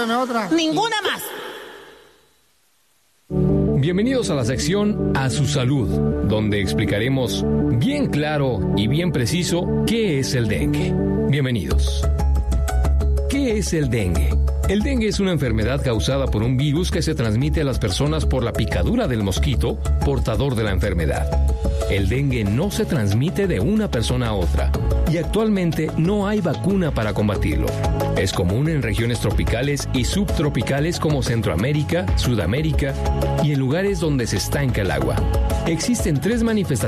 deme otra. Ninguna más. Bienvenidos a la sección A Su Salud, donde explicaremos bien claro y bien preciso qué es el dengue. Bienvenidos. ¿Qué es el dengue? El dengue es una enfermedad causada por un virus que se transmite a las personas por la picadura del mosquito portador de la enfermedad. El dengue no se transmite de una persona a otra y actualmente no hay vacuna para combatirlo. Es común en regiones tropicales y subtropicales como Centroamérica, Sudamérica y en lugares donde se estanca el agua. Existen 3 manifestaciones